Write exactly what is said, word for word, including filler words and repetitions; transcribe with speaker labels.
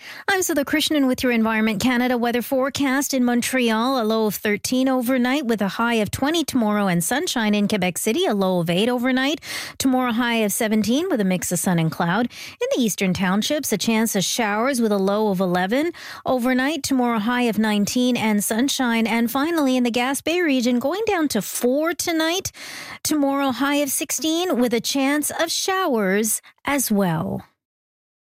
Speaker 1: I'm Sudha Krishnan with your Environment Canada weather forecast. In Montreal, a low of thirteen overnight with a high of twenty tomorrow, and sunshine in Quebec City, a low of eight overnight. Tomorrow, high of seventeen with a mix of sun and cloud. In the eastern townships, a chance of showers with a low of eleven overnight. Tomorrow, high of nineteen and sunshine. And finally, in the Gaspé region, going down to four tonight. Tomorrow, high of sixteen with a chance of showers as well.